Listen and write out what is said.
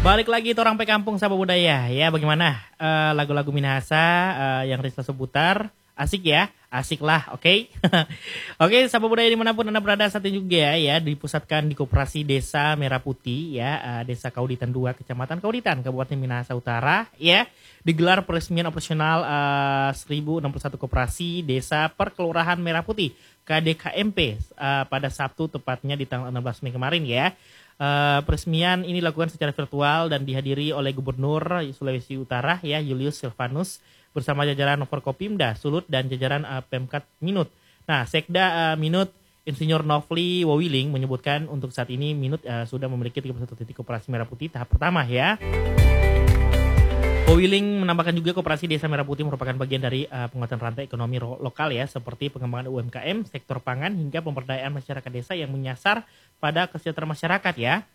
Balik lagi itu orang pe kampung Sapa Budaya ya, bagaimana lagu-lagu Minahasa yang Rista seputar asik ya, asik lah, oke. Oke, Sapa Budaya dimanapun Anda berada saat ini juga ya, dipusatkan di Koperasi Desa Merah Putih ya, Desa Kauditan 2, Kecamatan Kauditan, Kabupaten Minahasa Utara ya, digelar peresmian operasional 1061 Koperasi Desa Perkelurahan Merah Putih KDKMP pada Sabtu tepatnya di tanggal 16 Mei kemarin ya. Peresmian ini dilakukan secara virtual dan dihadiri oleh Gubernur Sulawesi Utara ya Julius Silvanus bersama jajaran Forkopimda Sulut dan jajaran Pemkat Minut. Nah, Sekda Minut Insinyur Novli Wawiling menyebutkan untuk saat ini Minut sudah memiliki 31 titik koperasi Merah Putih tahap pertama ya. Wawiling menambahkan juga Koperasi Desa Merah Putih merupakan bagian dari penguatan rantai ekonomi lokal ya, seperti pengembangan UMKM, sektor pangan hingga pemberdayaan masyarakat desa yang menyasar pada kesejahteraan masyarakat ya.